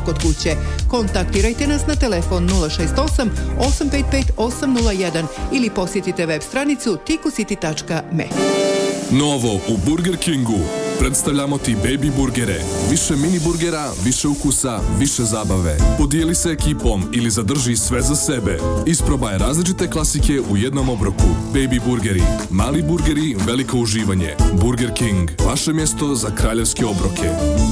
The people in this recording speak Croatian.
kod kuće. Kontaktirajte nas na telefon 068 855 801 ili posjetite web stranicu tikusiti.me. Novo u Burger Kingu. Predstavljamo ti baby burgere. Više mini burgera, više ukusa, više zabave. Podijeli se ekipom ili zadrži sve za sebe. Isprobaj različite klasike u jednom obroku. Baby burgeri, mali burgeri, veliko uživanje. Burger King, vaše mjesto za kraljevske obroke.